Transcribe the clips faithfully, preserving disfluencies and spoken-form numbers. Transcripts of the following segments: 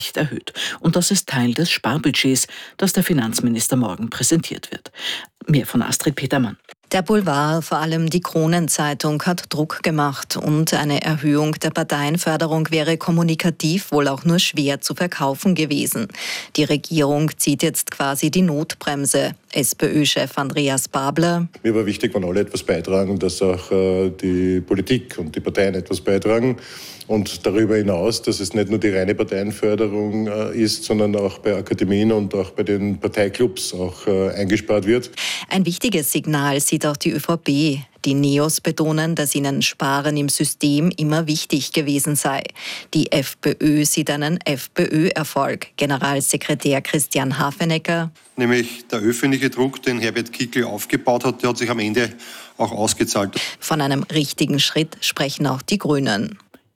erhöht. Und das ist Teil des Sparbudgets, das der Finanzminister morgen präsentiert wird. Mehr von Astrid Petermann. Der Boulevard, vor allem die Kronenzeitung, hat Druck gemacht und eine Erhöhung der Parteienförderung wäre kommunikativ wohl auch nur schwer zu verkaufen gewesen. Die Regierung zieht jetzt quasi die Notbremse. SPÖ-Chef Andreas Babler. Mir war wichtig, wenn alle etwas beitragen, dass auch äh, die Politik und die Parteien etwas beitragen. Und darüber hinaus, dass es nicht nur die reine Parteienförderung äh, ist, sondern auch bei Akademien und auch bei den Parteiklubs auch äh, eingespart wird. Ein wichtiges Signal sieht auch die ÖVP. Die Neos betonen, dass ihnen Sparen im System immer wichtig gewesen sei. Die FPÖ sieht einen FPÖ-Erfolg. Generalsekretär Christian Hafenecker. Nämlich der öffentliche Druck, den Herbert Kickl aufgebaut hat, der hat sich am Ende auch ausgezahlt. Von einem richtigen Schritt sprechen auch die Grünen.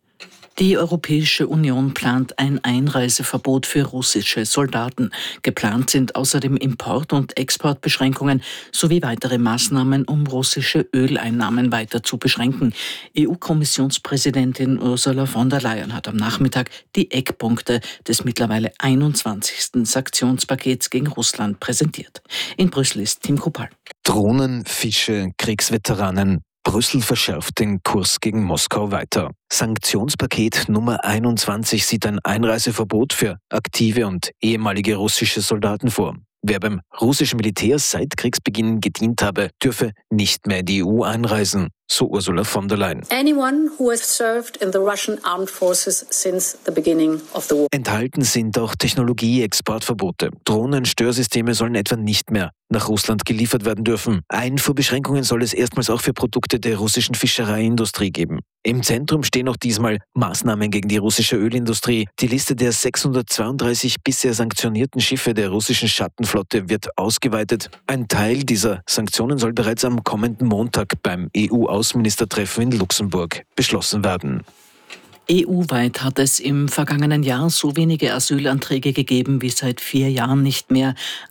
Die Europäische Union plant ein Einreiseverbot für russische Soldaten. Geplant sind außerdem Import- und Exportbeschränkungen sowie weitere Maßnahmen, um russische Öleinnahmen weiter zu beschränken. E U-Kommissionspräsidentin Ursula von der Leyen hat am Nachmittag die Eckpunkte des mittlerweile einundzwanzigsten Sanktionspakets gegen Russland präsentiert. In Brüssel ist Tim Kupal. Drohnen, Fische, Kriegsveteranen. Brüssel verschärft den Kurs gegen Moskau weiter. Sanktionspaket Nummer einundzwanzig sieht ein Einreiseverbot für aktive und ehemalige russische Soldaten vor. Wer beim russischen Militär seit Kriegsbeginn gedient habe, dürfe nicht mehr in die E U einreisen, so Ursula von der Leyen. Anyone who has served in the Russian armed forces since the beginning of the war. Enthalten sind auch Technologie-Exportverbote. Drohnenstörsysteme sollen etwa nicht mehr nach Russland geliefert werden dürfen. Einfuhrbeschränkungen soll es erstmals auch für Produkte der russischen Fischereiindustrie geben. Im Zentrum stehen auch diesmal Maßnahmen gegen die russische Ölindustrie. Die Liste der sechshundertzweiunddreißig bisher sanktionierten Schiffe der russischen Schattenflotte wird ausgeweitet. Ein Teil dieser Sanktionen soll bereits am kommenden Montag beim E U-Außenministertreffen in Luxemburg beschlossen werden. E U-weit hat es im vergangenen Jahr so wenige Asylanträge gegeben wie seit vier Jahren nicht mehr.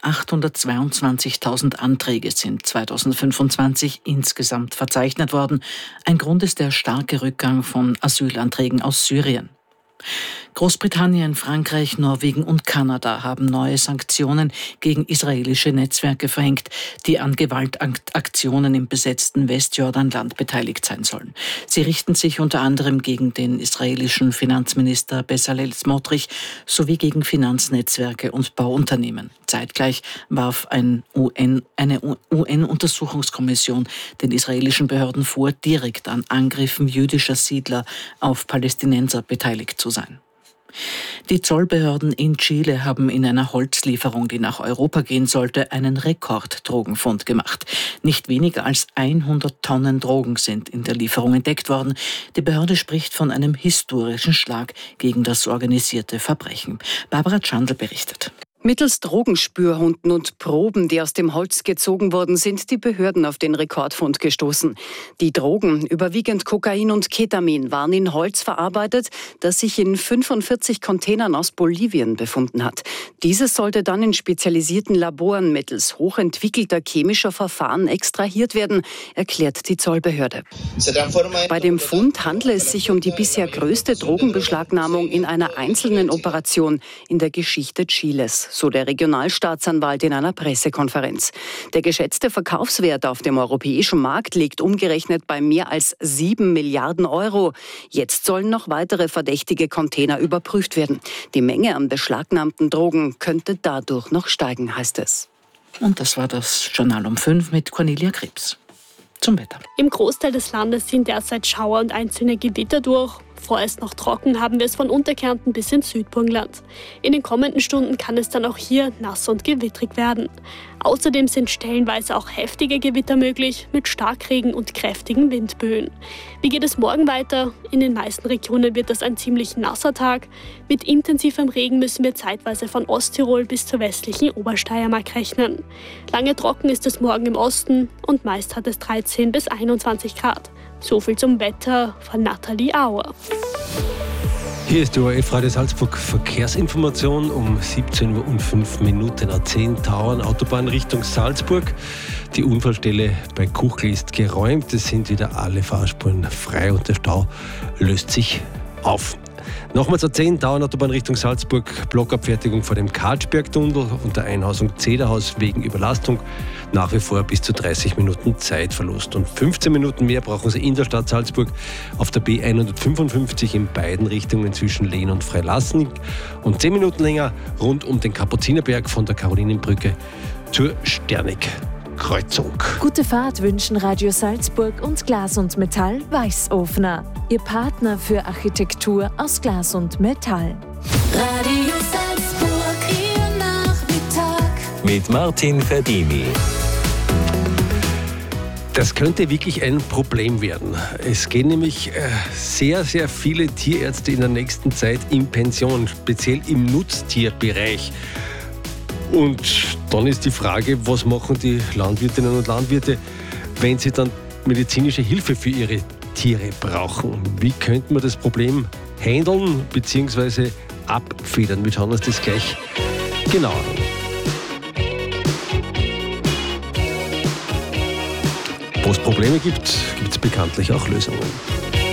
achthundertzweiundzwanzigtausend Anträge sind zweitausendfünfundzwanzig insgesamt verzeichnet worden. Ein Grund ist der starke Rückgang von Asylanträgen aus Syrien. Großbritannien, Frankreich, Norwegen und Kanada haben neue Sanktionen gegen israelische Netzwerke verhängt, die an Gewaltaktionen im besetzten Westjordanland beteiligt sein sollen. Sie richten sich unter anderem gegen den israelischen Finanzminister Bezalel Smotrich sowie gegen Finanznetzwerke und Bauunternehmen. Zeitgleich warf ein U N, eine U N-Untersuchungskommission den israelischen Behörden vor, direkt an Angriffen jüdischer Siedler auf Palästinenser beteiligt zu sein. Die Zollbehörden in Chile haben in einer Holzlieferung, die nach Europa gehen sollte, einen Rekorddrogenfund gemacht. Nicht weniger als hundert Tonnen Drogen sind in der Lieferung entdeckt worden. Die Behörde spricht von einem historischen Schlag gegen das organisierte Verbrechen. Barbara Chandler berichtet. Mittels Drogenspürhunden und Proben, die aus dem Holz gezogen wurden, sind die Behörden auf den Rekordfund gestoßen. Die Drogen, überwiegend Kokain und Ketamin, waren in Holz verarbeitet, das sich in fünfundvierzig Containern aus Bolivien befunden hat. Dieses sollte dann in spezialisierten Laboren mittels hochentwickelter chemischer Verfahren extrahiert werden, erklärt die Zollbehörde. Bei dem Fund handle es sich um die bisher größte Drogenbeschlagnahmung in einer einzelnen Operation in der Geschichte Chiles, so der Regionalstaatsanwalt in einer Pressekonferenz. Der geschätzte Verkaufswert auf dem europäischen Markt liegt umgerechnet bei mehr als sieben Milliarden Euro. Jetzt sollen noch weitere verdächtige Container überprüft werden. Die Menge an beschlagnahmten Drogen könnte dadurch noch steigen, heißt es. Und das war das Journal um fünf mit Cornelia Krebs. Zum Wetter. Im Großteil des Landes sind derzeit Schauer und einzelne Gewitter durch. Vorerst noch trocken haben wir es von Unterkärnten bis ins Südburgenland. In den kommenden Stunden kann es dann auch hier nass und gewittrig werden. Außerdem sind stellenweise auch heftige Gewitter möglich mit Starkregen und kräftigen Windböen. Wie geht es morgen weiter? In den meisten Regionen wird das ein ziemlich nasser Tag. Mit intensivem Regen müssen wir zeitweise von Osttirol bis zur westlichen Obersteiermark rechnen. Lange trocken ist es morgen im Osten und meist hat es dreizehn bis einundzwanzig Grad. So viel zum Wetter von Nathalie Auer. Hier ist die O R F Radio Salzburg Verkehrsinformation um siebzehn Uhr und fünf Minuten. A zehn Tauern, Autobahn Richtung Salzburg. Die Unfallstelle bei Kuchel ist geräumt. Es sind wieder alle Fahrspuren frei und der Stau löst sich auf. Nochmals A zehn, Dauernautobahn Richtung Salzburg, Blockabfertigung vor dem Karlsbergtunnel und der Einhausung Zederhaus wegen Überlastung. Nach wie vor bis zu dreißig Minuten Zeitverlust. Und fünfzehn Minuten mehr brauchen Sie in der Stadt Salzburg auf der B hundertfünfundfünfzig in beiden Richtungen zwischen Lehn und Freilassing. Und zehn Minuten länger rund um den Kapuzinerberg von der Karolinenbrücke zur Sternig-Kreuzung. Gute Fahrt wünschen Radio Salzburg und Glas und Metall Weißofner. Ihr Partner für Architektur aus Glas und Metall. Radio Salzburg, Ihr Nachmittag. Mit Martin Verdini. Das könnte wirklich ein Problem werden. Es gehen nämlich sehr, sehr viele Tierärzte in der nächsten Zeit in Pension, speziell im Nutztierbereich. Und dann ist die Frage, was machen die Landwirtinnen und Landwirte, wenn sie dann medizinische Hilfe für ihre Tiere brauchen? Wie könnte man das Problem handeln bzw. abfedern? Wir schauen uns das gleich genauer an. Wo es Probleme gibt, gibt es bekanntlich auch Lösungen.